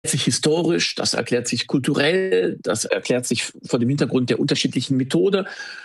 sich historisch, das erklärt sich kulturell, das erklärt sich vor dem Hintergrund der unterschiedlichen Methode.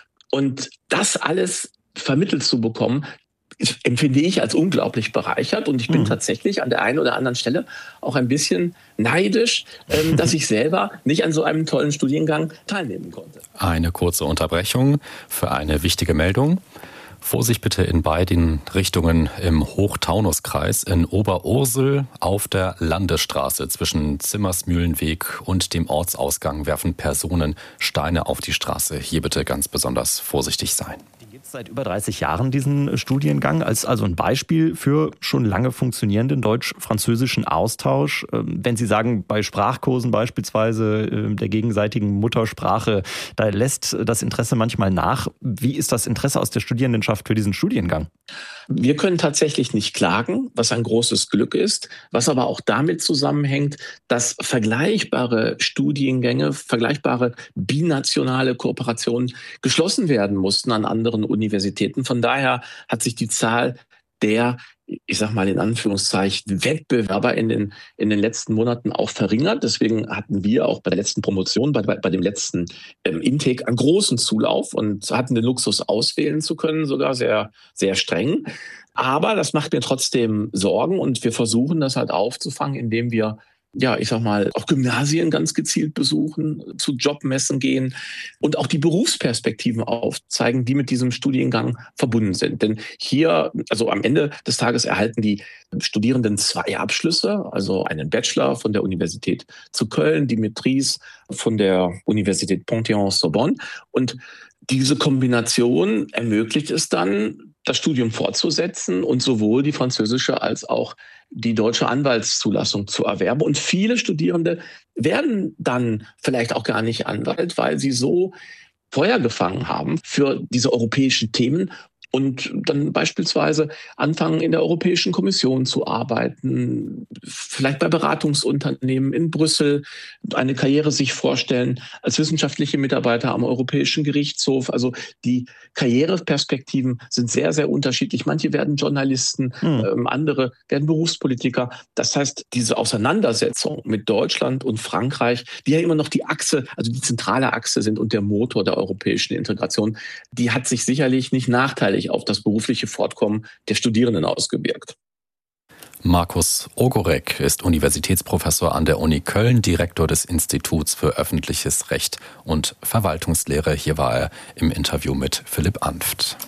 Und das alles vermittelt zu bekommen, empfinde ich als unglaublich bereichert. Und ich bin tatsächlich an der einen oder anderen Stelle auch ein bisschen neidisch, dass ich selber nicht an so einem tollen Studiengang teilnehmen konnte. Eine kurze Unterbrechung für eine wichtige Meldung. Vorsicht bitte in beiden Richtungen im Hochtaunuskreis. In Oberursel auf der Landesstraße zwischen Zimmersmühlenweg und dem Ortsausgang werfen Personen Steine auf die Straße. Hier bitte ganz besonders vorsichtig sein. Gibt es seit über 30 Jahren diesen Studiengang als also ein Beispiel für schon lange funktionierenden deutsch-französischen Austausch. Wenn Sie sagen, bei Sprachkursen beispielsweise der gegenseitigen Muttersprache, da lässt das Interesse manchmal nach. Wie ist das Interesse aus der Studierendenschaft für diesen Studiengang? Wir können tatsächlich nicht klagen, was ein großes Glück ist, was aber auch damit zusammenhängt, dass vergleichbare Studiengänge, vergleichbare binationale Kooperationen geschlossen werden mussten an anderen Universitäten. Von daher hat sich die Zahl der, ich sag mal in Anführungszeichen, Wettbewerber in den letzten Monaten auch verringert. Deswegen hatten wir auch bei der letzten Promotion, bei dem letzten Intake einen großen Zulauf und hatten den Luxus auswählen zu können, sogar sehr, sehr streng. Aber das macht mir trotzdem Sorgen und wir versuchen das halt aufzufangen, indem wir ich sag mal, auch Gymnasien ganz gezielt besuchen, zu Jobmessen gehen und auch die Berufsperspektiven aufzeigen, die mit diesem Studiengang verbunden sind. Denn hier, also am Ende des Tages erhalten die Studierenden 2 Abschlüsse, also einen Bachelor von der Universität zu Köln, die Maîtrise von der Universität Panthéon-Sorbonne. Und diese Kombination ermöglicht es dann, das Studium fortzusetzen und sowohl die französische als auch die deutsche Anwaltszulassung zu erwerben. Und viele Studierende werden dann vielleicht auch gar nicht Anwalt, weil sie so Feuer gefangen haben für diese europäischen Themen und dann beispielsweise anfangen, in der Europäischen Kommission zu arbeiten, vielleicht bei Beratungsunternehmen in Brüssel eine Karriere sich vorstellen als wissenschaftliche Mitarbeiter am Europäischen Gerichtshof. Also die Karriereperspektiven sind sehr, sehr unterschiedlich. Manche werden Journalisten, andere werden Berufspolitiker. Das heißt, diese Auseinandersetzung mit Deutschland und Frankreich, die ja immer noch die Achse, also die zentrale Achse sind und der Motor der europäischen Integration, die hat sich sicherlich nicht nachteilig auf das berufliche Fortkommen der Studierenden ausgewirkt. Markus Ogorek ist Universitätsprofessor an der Uni Köln, Direktor des Instituts für öffentliches Recht und Verwaltungslehre. Hier war er im Interview mit Philipp Anft.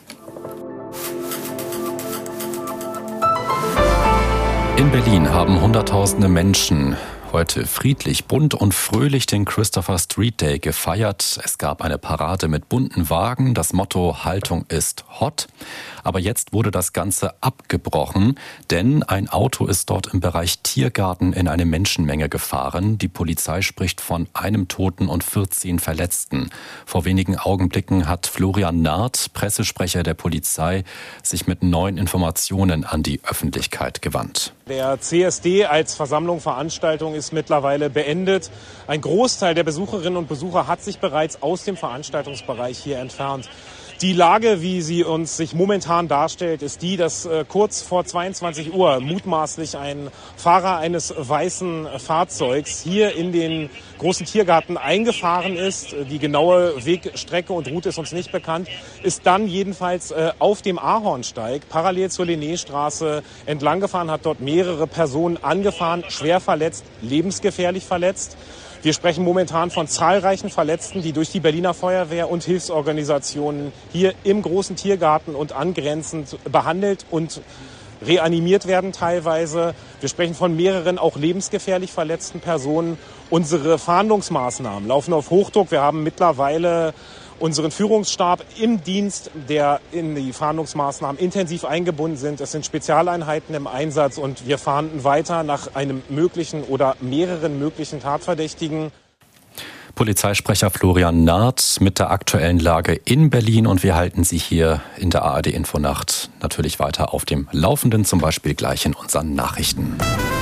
In Berlin haben Hunderttausende Menschen heute friedlich, bunt und fröhlich den Christopher Street Day gefeiert. Es gab eine Parade mit bunten Wagen. Das Motto Haltung ist hot. Aber jetzt wurde das Ganze abgebrochen, denn ein Auto ist dort im Bereich Tiergarten in eine Menschenmenge gefahren. Die Polizei spricht von einem Toten und 14 Verletzten. Vor wenigen Augenblicken hat Florian Naht, Pressesprecher der Polizei, sich mit neuen Informationen an die Öffentlichkeit gewandt. Der CSD als Versammlung, Veranstaltung ist mittlerweile beendet. Ein Großteil der Besucherinnen und Besucher hat sich bereits aus dem Veranstaltungsbereich hier entfernt. Die Lage, wie sie uns sich momentan darstellt, ist die, dass kurz vor 22 Uhr mutmaßlich ein Fahrer eines weißen Fahrzeugs hier in den großen Tiergarten eingefahren ist. Die genaue Wegstrecke und Route ist uns nicht bekannt. Ist dann jedenfalls auf dem Ahornsteig parallel zur Linnéstraße entlang gefahren, hat dort mehrere Personen angefahren, schwer verletzt, lebensgefährlich verletzt. Wir sprechen momentan von zahlreichen Verletzten, die durch die Berliner Feuerwehr und Hilfsorganisationen hier im großen Tiergarten und angrenzend behandelt und reanimiert werden teilweise. Wir sprechen von mehreren auch lebensgefährlich verletzten Personen. Unsere Fahndungsmaßnahmen laufen auf Hochdruck. Wir haben mittlerweile unseren Führungsstab im Dienst, der in die Fahndungsmaßnahmen intensiv eingebunden sind. Es sind Spezialeinheiten im Einsatz und wir fahnden weiter nach einem möglichen oder mehreren möglichen Tatverdächtigen. Polizeisprecher Florian Naht mit der aktuellen Lage in Berlin und wir halten Sie hier in der ARD Infonacht natürlich weiter auf dem Laufenden, zum Beispiel gleich in unseren Nachrichten.